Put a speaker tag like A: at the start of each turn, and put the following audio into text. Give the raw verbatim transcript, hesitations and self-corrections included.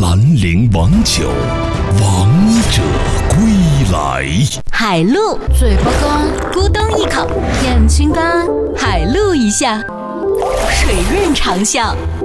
A: 兰陵王酒，王者归来。
B: 海陆，嘴巴干，咕咚一口，眼睛干，海陆一下，水润长效。